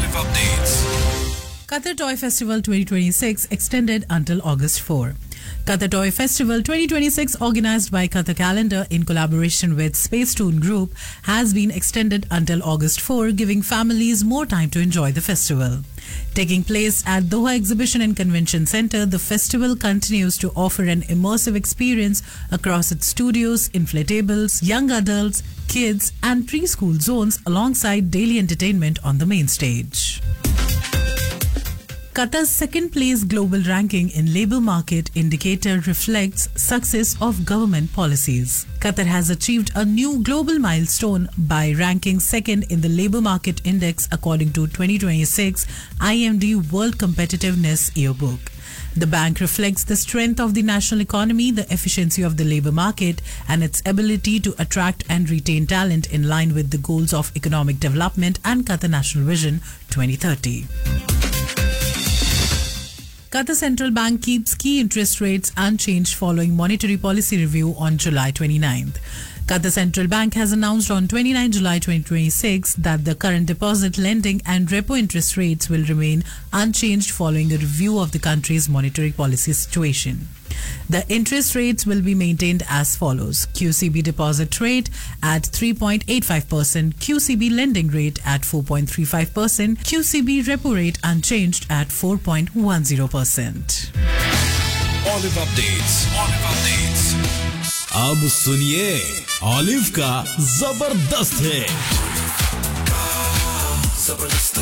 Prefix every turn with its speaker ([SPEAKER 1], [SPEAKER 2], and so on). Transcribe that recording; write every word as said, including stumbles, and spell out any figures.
[SPEAKER 1] Olive Updates.
[SPEAKER 2] Qatar Toy Festival twenty twenty-six extended until August fourth. Qatar Toy Festival twenty twenty-six, organized by Qatar Calendar in collaboration with Spacetoon Group, has been extended until August fourth, giving families more time to enjoy the festival. Taking place at Doha Exhibition and Convention Center, the festival continues to offer an immersive experience across its studios, inflatables, young adults, kids, and preschool zones alongside daily entertainment on the main stage. Qatar's second place global ranking in labor market indicator reflects success of government policies. Qatar has achieved a new global milestone by ranking second in the labor market index according to twenty twenty-six I M D World Competitiveness Yearbook. The bank reflects the strength of the national economy, the efficiency of the labor market, and its ability to attract and retain talent in line with the goals of economic development and Qatar National Vision twenty thirty. Qatar Central Bank keeps key interest rates unchanged following monetary policy review on July twenty-ninth. Qatar Central Bank has announced on twenty-ninth July twenty twenty-six that the current deposit lending and repo interest rates will remain unchanged following a review of the country's monetary policy situation. The interest rates will be maintained as follows: Q C B deposit rate at three point eight five percent, Q C B lending rate at four point three five percent, Q C B repo rate unchanged at four point one zero percent.
[SPEAKER 1] Olive Updates. Olive Updates.
[SPEAKER 3] अब सुनिए olive का जबरदस्त है.
[SPEAKER 1] जबरदस्त